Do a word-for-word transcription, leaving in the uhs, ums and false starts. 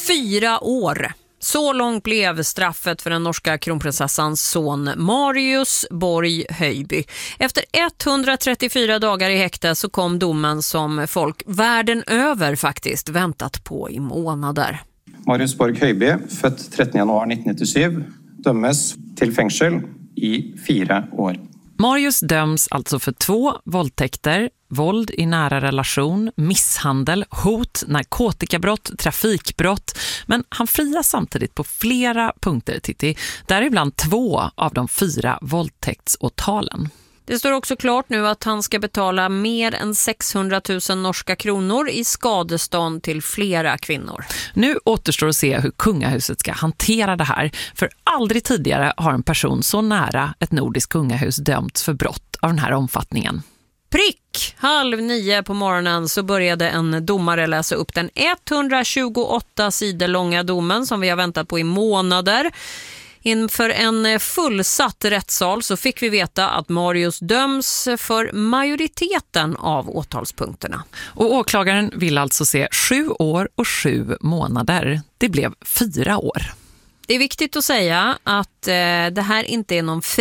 Fyra år. Så långt blev straffet för den norska kronprinsessans son Marius Borg Höjby. Efter etthundratrettiofyra dagar i häkte så kom domen som folk världen över faktiskt väntat på i månader. Marius Borg Höjby, född trettonde januari nittonhundranittiosju, dömes till fängelse i fyra år. Marius döms alltså för två våldtäkter, våld i nära relation, misshandel, hot, narkotikabrott, trafikbrott. Men han frias samtidigt på flera punkter, Titti. Däribland två av de fyra våldtäktsåtalen. Det står också klart nu att han ska betala mer än sexhundratusen norska kronor i skadestånd till flera kvinnor. Nu återstår att se hur kungahuset ska hantera det här. För aldrig tidigare har en person så nära ett nordiskt kungahus dömts för brott av den här omfattningen. Prick! Halv nio på morgonen så började en domare läsa upp den etthundratjugoåtta sidor långa domen som vi har väntat på i månader. Inför en fullsatt rättssal så fick vi veta att Marius döms för majoriteten av åtalspunkterna. Och åklagaren vill alltså se sju år och sju månader. Det blev fyra år. Det är viktigt att säga att eh, det här inte är någon